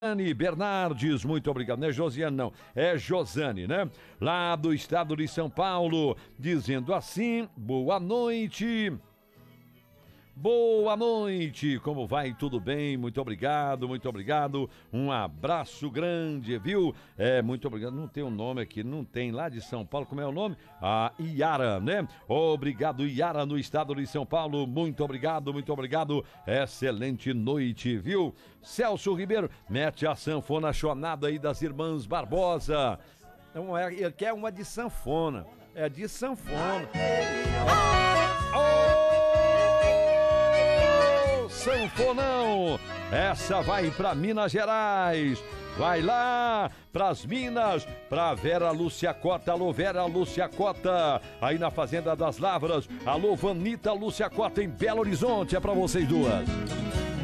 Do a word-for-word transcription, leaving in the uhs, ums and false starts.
Josiane Bernardes, muito obrigado. Não é Josiane, não, é Josane, né? Lá do estado de São Paulo, dizendo assim: boa noite. Boa noite, como vai? Tudo bem? Muito obrigado, muito obrigado. Um abraço grande, viu? É, muito obrigado. Não tem o um nome aqui, não tem lá de São Paulo. Como é o nome? A Iara, né? Obrigado, Iara, no estado de São Paulo. Muito obrigado, muito obrigado. Excelente noite, viu? Celso Ribeiro, mete a sanfona chonada aí das irmãs Barbosa. Não é, ele quer uma de sanfona. É de sanfona. Oh! Sanfonão, essa vai pra Minas Gerais, vai lá pras Minas, pra Vera Lúcia Cota. Alô, Vera Lúcia Cota, aí na Fazenda das Lavras. Alô, Vanita Lúcia Cota, em Belo Horizonte, é pra vocês duas.